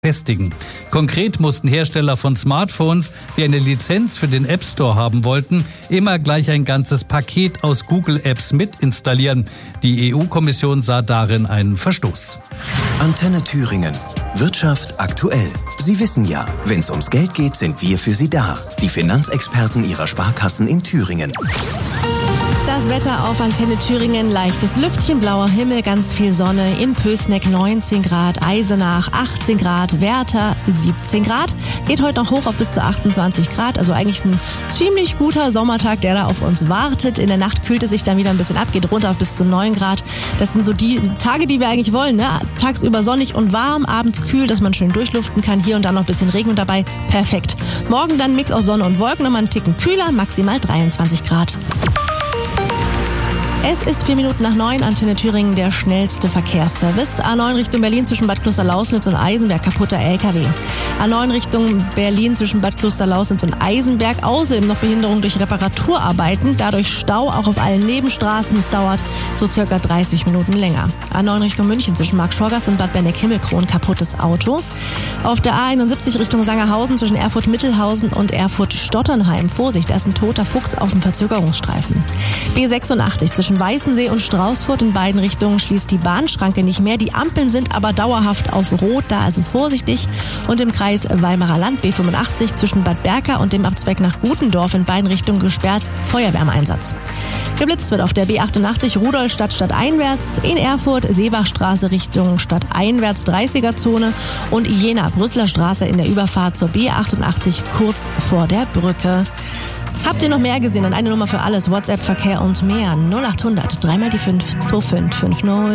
festigen. Konkret mussten Hersteller von Smartphones, die eine Lizenz für den App Store haben wollten, immer gleich ein ganzes Paket aus Google-Apps mit installieren. Die EU-Kommission sah darin einen Verstoß. Antenne Thüringen. Wirtschaft aktuell. Sie wissen ja, wenn es ums Geld geht, sind wir für Sie da. Die Finanzexperten Ihrer Sparkassen in Thüringen. Das Wetter auf Antenne Thüringen, leichtes Lüftchen, blauer Himmel, ganz viel Sonne. In Pößneck 19 Grad, Eisenach 18 Grad, Werther 17 Grad. Geht heute noch hoch auf bis zu 28 Grad, also eigentlich ein ziemlich guter Sommertag, der da auf uns wartet. In der Nacht kühlt es sich dann wieder ein bisschen ab, geht runter auf bis zu 9 Grad. Das sind so die Tage, die wir eigentlich wollen, ne? Tagsüber sonnig und warm, abends kühl, dass man schön durchluften kann. Hier und da noch ein bisschen Regen dabei, perfekt. Morgen dann Mix aus Sonne und Wolken, nochmal einen Ticken kühler, maximal 23 Grad. Es ist 4 Minuten nach 9, Antenne Thüringen, der schnellste Verkehrsservice. A9 Richtung Berlin zwischen Bad Kloster-Lausnitz und Eisenberg, kaputter LKW. A9 Richtung Berlin zwischen Bad Kloster-Lausnitz und Eisenberg, außerdem noch Behinderung durch Reparaturarbeiten, dadurch Stau auch auf allen Nebenstraßen. Es dauert so circa 30 Minuten länger. A9 Richtung München zwischen Marktschorgast und Bad Benneck-Himmelkron, kaputtes Auto. Auf der A71 Richtung Sangerhausen zwischen Erfurt-Mittelhausen und Erfurt-Stotternheim. Vorsicht, da ist ein toter Fuchs auf dem Verzögerungsstreifen. B86 zwischen Weißensee und Straußfurt, in beiden Richtungen schließt die Bahnschranke nicht mehr. Die Ampeln sind aber dauerhaft auf Rot, da also vorsichtig. Und im Kreis Weimarer Land B85 zwischen Bad Berka und dem Abzweig nach Gutendorf in beiden Richtungen gesperrt, Feuerwehreinsatz. Geblitzt wird auf der B88 Rudolstadt stadteinwärts, in Erfurt Seebachstraße Richtung stadteinwärts 30er-Zone und Jena-Brüsseler Straße in der Überfahrt zur B88 kurz vor der Brücke. Habt ihr noch mehr gesehen? Dann eine Nummer für alles, WhatsApp, Verkehr und mehr. 0800 3 mal die 5 2550.